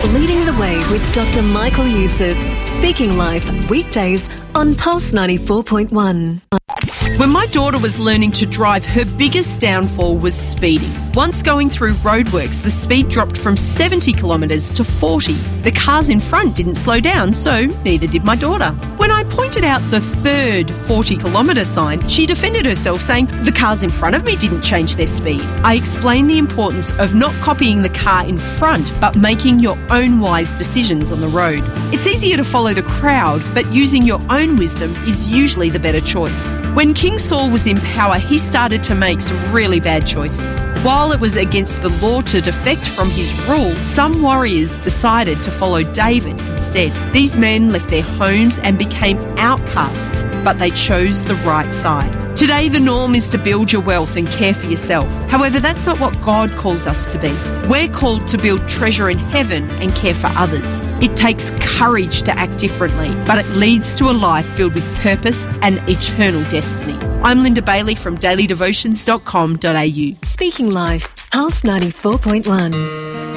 Leading the Way with Dr. Michael Youssef. Speaking Life, weekdays on Pulse 94.1. When my daughter was learning to drive, her biggest downfall was speeding. Once going through roadworks, the speed dropped from 70 kilometres to 40. The cars in front didn't slow down, so neither did my daughter. When I pointed out the third 40-kilometre sign, she defended herself, saying the cars in front of me didn't change their speed. I explained the importance of not copying the car in front, but making your own wise decisions on the road. It's easier to follow the crowd, but using your own wisdom is usually the better choice. When King Saul was in power, he started to make some really bad choices. While it was against the law to defect from his rule, some warriors decided to follow David instead. These men left their homes and became outcasts, but they chose the right side. Today, the norm is to build your wealth and care for yourself. However, that's not what God calls us to be. We're called to build treasure in heaven and care for others. It takes courage to act differently, but it leads to a life filled with purpose and eternal destiny. I'm Linda Bailey from dailydevotions.com.au. Speaking Life, Pulse 94.1.